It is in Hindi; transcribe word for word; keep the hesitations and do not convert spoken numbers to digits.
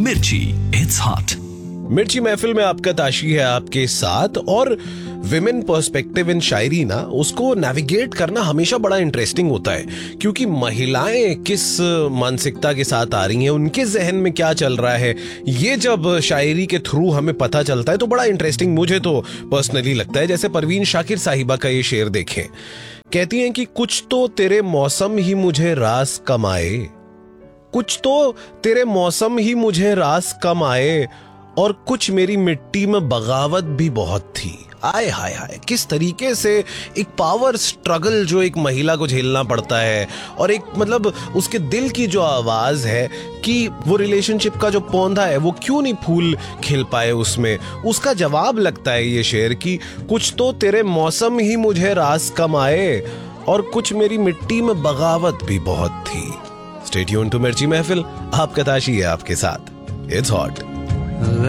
मिर्ची, इट्स हॉट। मिर्ची महफिल में आपका ताशी है आपके साथ। और विमेन पर्सपेक्टिव इन शायरी ना, उसको नेविगेट करना हमेशा बड़ा इंटरेस्टिंग होता है, क्योंकि महिलाएं किस मानसिकता के साथ आ रही हैं, उनके जहन में क्या चल रहा है, ये जब शायरी के थ्रू हमें पता चलता है तो बड़ा इंटरेस्टिंग मुझे तो पर्सनली लगता है। जैसे परवीन शाकिर साहिबा का ये शेर देखें, कहती हैं कि कुछ तो तेरे मौसम ही मुझे रास कमाए, कुछ तो तेरे मौसम ही मुझे रास कम आए, और कुछ मेरी मिट्टी में बगावत भी बहुत थी। आए हाय हाय, किस तरीके से एक पावर स्ट्रगल जो एक महिला को झेलना पड़ता है, और एक मतलब उसके दिल की जो आवाज है कि वो रिलेशनशिप का जो पौधा है वो क्यों नहीं फूल खिल पाए उसमें, उसका जवाब लगता है ये शेर कि कुछ तो तेरे मौसम ही मुझे रास कम आए, और कुछ मेरी मिट्टी में बगावत भी बहुत थी। स्टे ट्यून्ड टू मिर्ची महफिल, आपका ताशी है आपके साथ, इट्स हॉट।